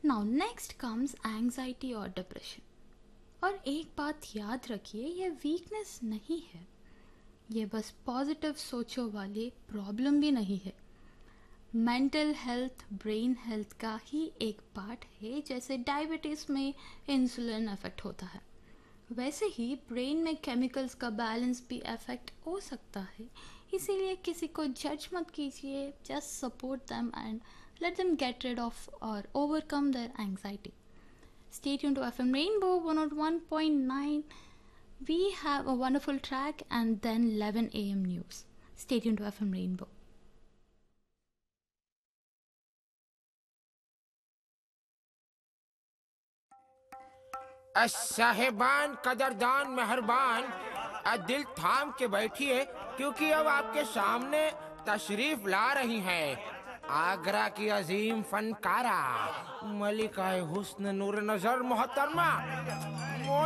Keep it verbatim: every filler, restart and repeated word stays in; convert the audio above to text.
Now next comes anxiety और depression. और एक बात याद रखिए, ये वीकनेस नहीं है, ये बस पॉजिटिव सोचो वाली प्रॉब्लम भी नहीं है। मेंटल हेल्थ ब्रेन हेल्थ का ही एक पार्ट है। जैसे डायबिटीज़ में इंसुलिन अफेक्ट होता है, वैसे ही ब्रेन में केमिकल्स का बैलेंस भी अफेक्ट हो सकता है। इसीलिए किसी को जज मत कीजिए, just support them and let them get rid of or overcome their anxiety. Stay tuned to F M Rainbow one oh one point nine. We have a wonderful track and then eleven a m news. Stay tuned to F M Rainbow. साहेबान कदरदान मेहरबान, आ दिल थाम के बैठिए क्योंकि अब आपके सामने तशरीफ ला रही हैं आगरा की अजीम फनकारा मलिका हुस्न नूर नजर मोहतरमा